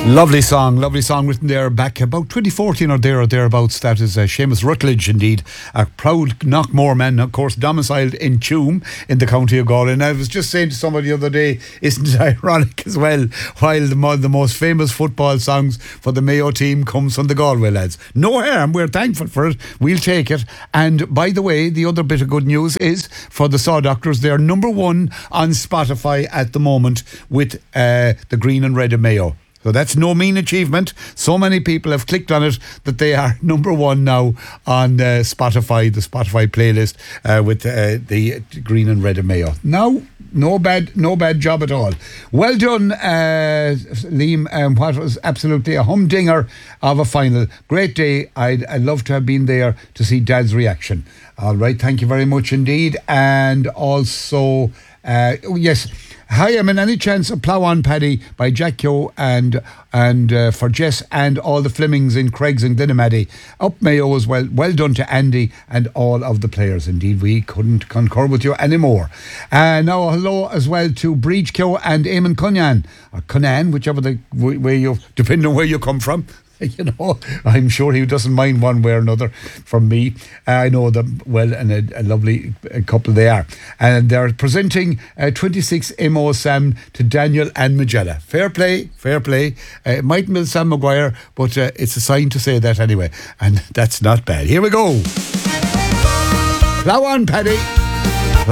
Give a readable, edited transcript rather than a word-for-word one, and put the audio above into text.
Lovely song written there back about 2014 or thereabouts. That is Seamus Rutledge, indeed, a proud Knockmore man, of course, domiciled in Tuam in the county of Galway. And I was just saying to somebody the other day, isn't it ironic as well, while the most famous football songs for the Mayo team comes from the Galway lads. No harm, we're thankful for it, we'll take it. And by the way, the other bit of good news is for the Saw Doctors, they're number one on Spotify at the moment with the Green and Red of Mayo. So that's no mean achievement. So many people have clicked on it that they are number one now on Spotify, the Spotify playlist with the Green and Red of Mayo. Now, no bad job at all. Well done, Liam. What was absolutely a humdinger of a final. Great day. I'd love to have been there to see Dad's reaction. All right, thank you very much indeed. And also, yes. Hi, I'm in any chance of Plough On Paddy by Jack Keogh and for Jess and all the Flemings in Craigs and Glenamaddy. Up Mayo as well. Well done to Andy and all of the players. Indeed, we couldn't concur with you anymore. Now, hello as well to Breach Keogh and Eamon Cunnan, or Cunnan, whichever way you, depending on where you come from. You know, I'm sure he doesn't mind one way or another from me. I know them well, and a lovely couple they are. And they're presenting 26 MO Sam to Daniel and Magella. Fair play. It might mill Sam Maguire, but it's a sign to say that anyway. And that's not bad. Here we go. Plough on, Paddy.